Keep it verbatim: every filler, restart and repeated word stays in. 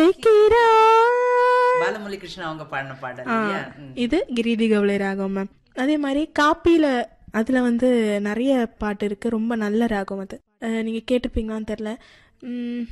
அழைக்கிறாய். பாலமுரளி கிருஷ்ணன் அவங்க பாடின பாடல் ஆ, இல்லையா? ம். இது கிரீடி கவலை ராகம் மேம். அதே மாதிரி காப்பியில அதுல வந்து நிறைய பாட்டு இருக்கு, ரொம்ப நல்ல ராகம் அது. அஹ், நீங்க கேட்டிருப்பீங்களான்னு தெரியல. உம்